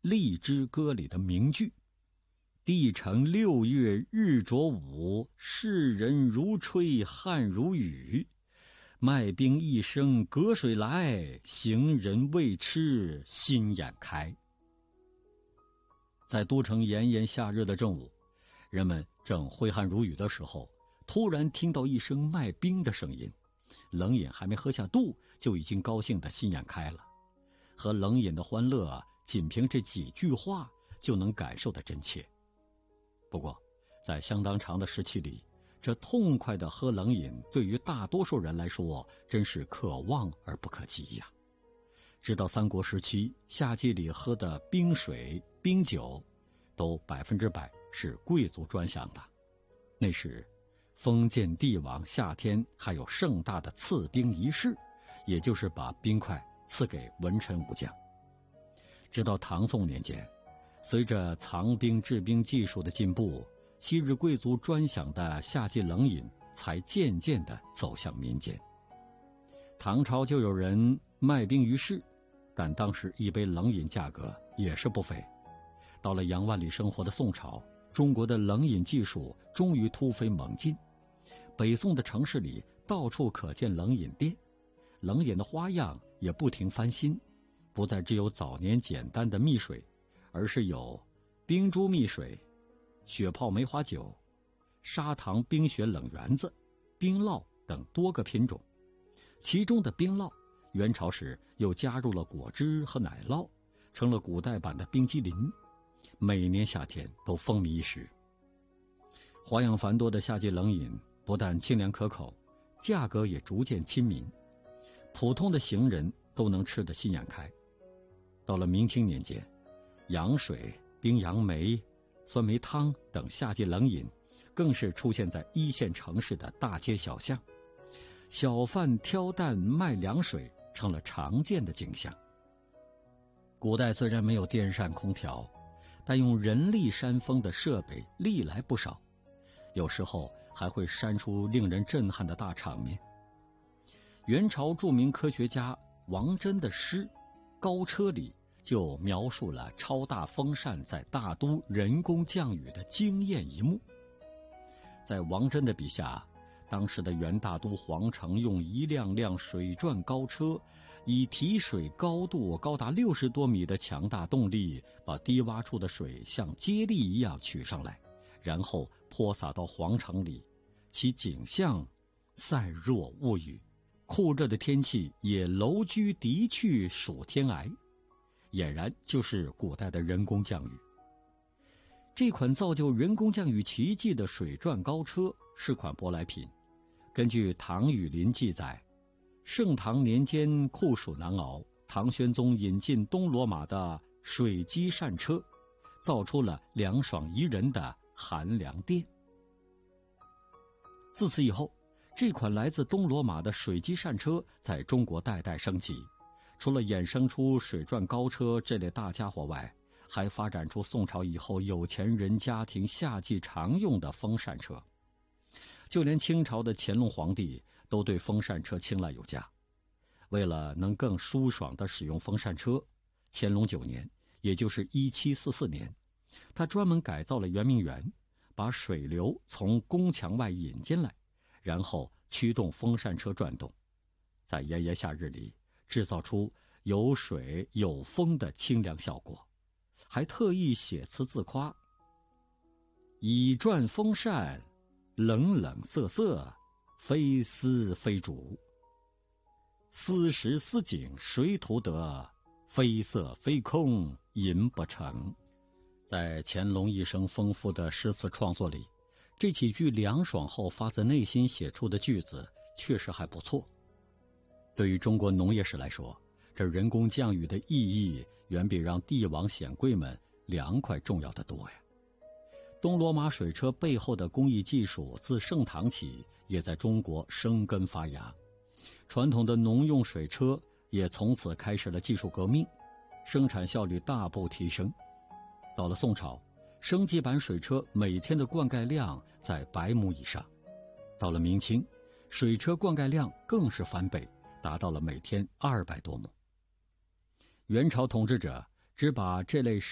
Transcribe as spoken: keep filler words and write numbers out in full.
荔枝歌》里的名句：地成六月日着午，世人如吹汗如雨。卖冰一声隔水来，行人未吃心眼开。在都城炎炎夏日的正午，人们正挥汗如雨的时候，突然听到一声卖冰的声音，冷饮还没喝下肚，就已经高兴的心眼开了。喝冷饮的欢乐，仅凭这几句话就能感受得真切。不过，在相当长的时期里，这痛快的喝冷饮对于大多数人来说，真是可望而不可及呀。直到三国时期，夏季里喝的冰水、冰酒，都百分之百是贵族专享的。那时，封建帝王夏天还有盛大的赐冰仪式，也就是把冰块赐给文臣武将。直到唐宋年间，随着藏冰制冰技术的进步，昔日贵族专享的夏季冷饮才渐渐地走向民间。唐朝就有人卖冰于市，但当时一杯冷饮价格也是不菲。到了杨万里生活的宋朝，中国的冷饮技术终于突飞猛进。北宋的城市里到处可见冷饮店，冷饮的花样也不停翻新，不再只有早年简单的蜜水，而是有冰珠蜜水、雪泡梅花酒、砂糖冰雪冷圆子、冰酪等多个品种。其中的冰酪，元朝时又加入了果汁和奶酪，成了古代版的冰激凌，每年夏天都风靡一时。花样繁多的夏季冷饮不但清凉可口，价格也逐渐亲民，普通的行人都能吃得心眼开。到了明清年间，洋水、冰杨梅、酸梅汤等夏季冷饮更是出现在一线城市的大街小巷，小贩挑担卖凉水成了常见的景象。古代虽然没有电扇空调，但用人力扇风的设备历来不少，有时候还会扇出令人震撼的大场面。元朝著名科学家王真的诗《高车》里就描述了超大风扇在大都人工降雨的惊艳一幕。在王真的笔下，当时的元大都皇城用一辆辆水转高车，以提水高度高达六十多米的强大动力，把低洼处的水像接力一样取上来，然后泼洒到皇城里，其景象散若物语。酷热的天气也楼居敌去暑天挨，俨然就是古代的人工降雨。这款造就人工降雨奇迹的水转高车是款舶来品。根据唐雨林记载，盛唐年间酷暑难熬，唐玄宗引进东罗马的水机扇车，造出了凉爽宜人的寒凉殿。自此以后，这款来自东罗马的水机扇车在中国代代升级，除了衍生出水转高车这类大家伙外，还发展出宋朝以后有钱人家庭夏季常用的风扇车。就连清朝的乾隆皇帝都对风扇车青睐有加。为了能更舒爽地使用风扇车，乾隆九年，也就是一七四四年，他专门改造了圆明园，把水流从宫墙外引进来，然后驱动风扇车转动，在炎炎夏日里制造出有水有风的清凉效果，还特意写词自夸：以转风扇，冷冷瑟瑟，非丝非竹；丝时丝景谁图得？非色非空饮不成。在乾隆一生丰富的诗词创作里，这几句凉爽后发自内心写出的句子确实还不错。对于中国农业史来说，这人工降雨的意义远比让帝王显贵们凉快重要的多呀。东罗马水车背后的工艺技术自盛唐起也在中国生根发芽，传统的农用水车也从此开始了技术革命，生产效率大步提升。到了宋朝，升级版水车每天的灌溉量在百亩以上。到了明清，水车灌溉量更是翻倍，达到了每天二百多亩。元朝统治者只把这类